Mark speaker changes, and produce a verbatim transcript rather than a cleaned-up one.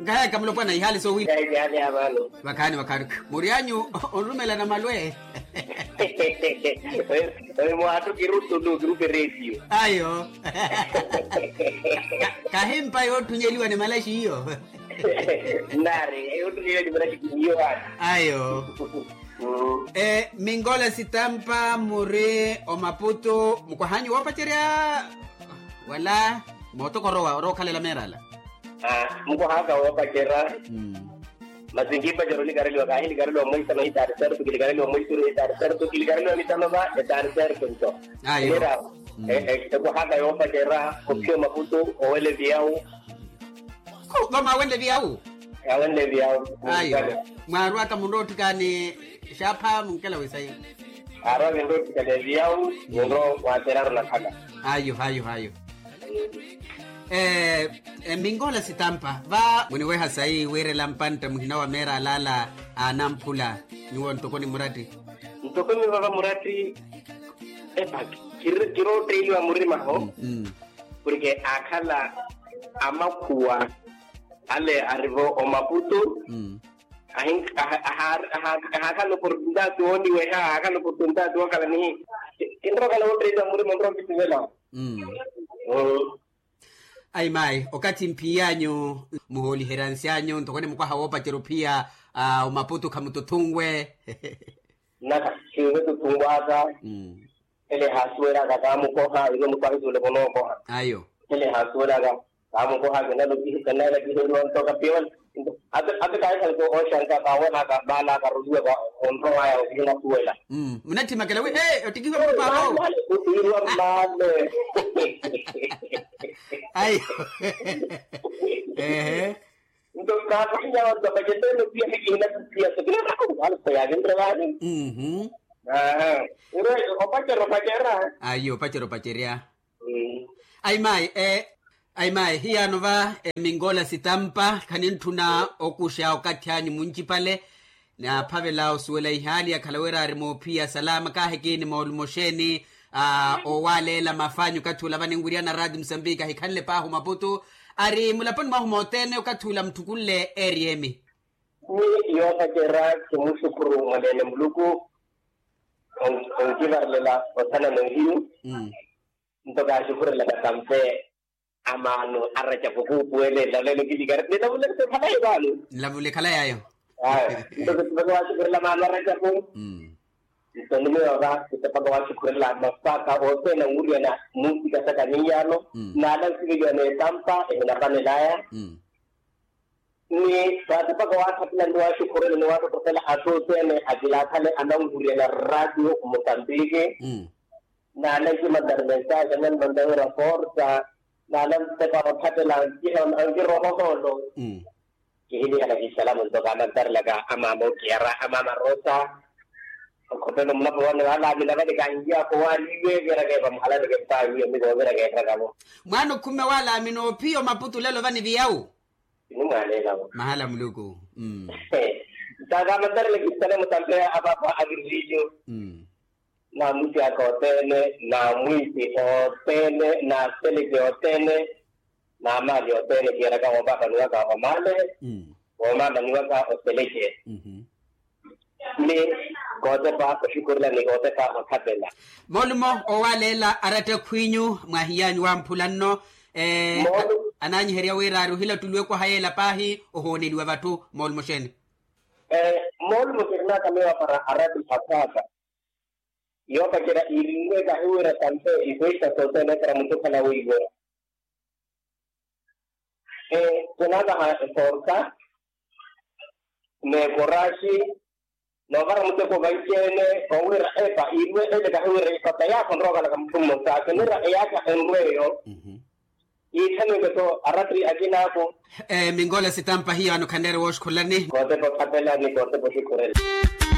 Speaker 1: Kaya kamlo pa na ihali so wi.
Speaker 2: Kaya ihali abalo.
Speaker 1: Bakani bakani. Murianyu onrumela na malwe.
Speaker 2: Oye mo ato kiruto do grupo radio.
Speaker 1: Ayo. Kahempa yo tunyeliwa ne malashi hiyo.
Speaker 2: Nare, yo tunyeliwa ne malashi hiyo.
Speaker 1: Ayo. Mm. Eh Mingola Sitampa Muri o Maputo mukwahanyi wapacheria wala moto korowa ro kale la merala.
Speaker 2: Ah, mukwahaga wapachera. Mm. Mazingipa jaroni gareli wakahi gareli wa moisa no hitar ser tu gareli wa moisa no hitar ser tu gareli wa mitano ba hitar ser kunto.
Speaker 1: Ayo.
Speaker 2: Mira, eh eh mukwahaga wapachera kokio Maputo o wele viau.
Speaker 1: Ko kama wele viau.
Speaker 2: Ya wele viau.
Speaker 1: Ayo. Marwa kamundo tikani Shapa mungkela wisai.
Speaker 2: Aro ngendo tikaleviau, ngoro waterar na kada.
Speaker 1: Ayo, ayo, ayo. Eh, Mingola Sitampa, va muni weha sai were lampanta muhina wa mera lala anampula. Niwo ntokoni murati.
Speaker 2: Ntokoni baba murati epa kiro kiro trili wa murima ho. Mm. Porque akala amakuwa ale arrivo o Maputo. Mm. Ahin ahar ahar ahar oportunidad tuoni weha ahar oportunidad tuo kala ni indro kala otri da muri mondro kitwela mm oh
Speaker 1: ai mai okati mpianyo muholi heransianyo ntokone mukwa hawopa cheropia uh, Maputo kamutotungwe
Speaker 2: naka chiwe tutungwaga mm ele haswera ga kamu koha ile mukwa hizule bono koha
Speaker 1: ayo
Speaker 2: ele haswera ga kamu koha gena loki kana la kido to ka piol Ada ada kaya kalau kau sangka kawan agak bala karudua kau kontrol ayah kita kuela.
Speaker 1: Hmm, mana cuma kalau eh, tinggi apa apa?
Speaker 2: Itu mana?
Speaker 1: Ay. Eh.
Speaker 2: Untuk kapannya untuk baca tu lebih lagi nak dia sebenarnya aku harus bayar berapa ni?
Speaker 1: Mhm.
Speaker 2: Ah, udah apa cara pacara?
Speaker 1: Ayo pacara pacaria. Hmm. Ay mai eh Ai mai hiya nova e Mingola Sitampa kanintuna okusha okatyani munchi pale na pavela usuela ihali ya kalawera rimo pia salama kahekini maulmosheni uh, o wale la mafanyo katula vanenguria na radio Msambika hikanle pahu Maputo ari mulaponi mahu motene ukatula mtukule eriemi
Speaker 2: ni yo pakera kumushukuru madene mluku on on kivarlela otana menginu mm ntoka shukuru la kampe amano arracha poku puele la lelo kidigar de la bulle khala yaalo
Speaker 1: la bulle khala yayo
Speaker 2: ah to bagwa shukr la mano arracha poku mm to ni yoga to bagwa shukr la mafaka ote na nguria na mungu kata kaniyano na la sigo ne tampa e na panelaya mm ni to bagwa khapla ndo shukr ni wato to la asote ne ajila khale anang nguria na radio Mozambique mm na la ki madarmenta jaman bandara forza Nalam teka wakati la jihon angiro hoholo. Mm. Kihili alagi salam untuk anak terlaga amamo kiara amama rosa. Kote nomna pawan wala bila de kanjia kwa liwe bila ke pamhala de tawi mi go bila ke tragamo.
Speaker 1: Mano kume wala mino pio Maputo lelo vani viau.
Speaker 2: Ini ngale la.
Speaker 1: Mahala mluku. Mm.
Speaker 2: Daga mandar lagi salam sampai apa-apa agrijo. Mm. Na muti akotene na muti otene na seleke otene na mali otene kiara kama baka nuaka omale mm omale nuaka oseleke mhm ni kote pa shukurla ni kote pa makapela
Speaker 1: molumo owalela arate kwinyu mwahiyanyu wa mpulano eh ananyi heria weraru hila tulwe kwa hayela pahi ohoneliwa batu molumo sheni
Speaker 2: eh molumo kirna kamewa para arate pataka yo pakira iringe kahura tanto iwesa tote na para mtu kana wigo eh tunada ha forka me korashi no para mtu ko gaitene kowira epa iwe ele kahura ipataya konroga la kamtumo sa kenera eyaka enweyo mhm itane to aratri agina ko
Speaker 1: eh Mingola Sitampa hiyo anokandere wash kulani
Speaker 2: kote ko patela ni kote ko shukurel